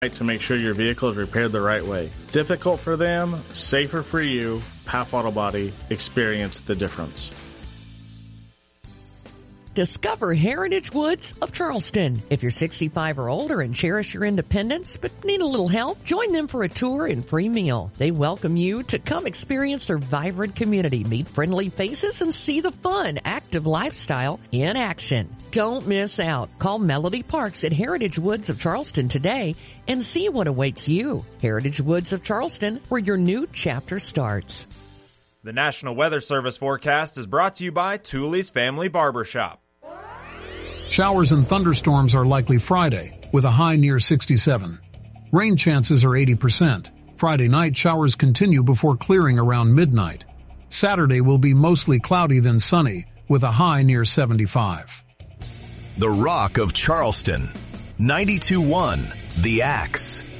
to make sure your vehicle is repaired the right way. Difficult for them, safer for you. PAF Auto Body. Experience the difference. Discover Heritage Woods of Charleston. If you're 65 or older and cherish your independence but need a little help, join them for a tour and free meal. They welcome you to come experience their vibrant community, meet friendly faces, and see the fun, active lifestyle in action. Don't miss out. Call Melody Parks at Heritage Woods of Charleston today and see what awaits you. Heritage Woods of Charleston, where your new chapter starts. The National Weather Service forecast is brought to you by Tooley's Family Barbershop. Showers and thunderstorms are likely Friday, with a high near 67. Rain chances are 80%. Friday night, showers continue before clearing around midnight. Saturday will be mostly cloudy then sunny, with a high near 75. The Rock of Charleston. 92.1 The Axe.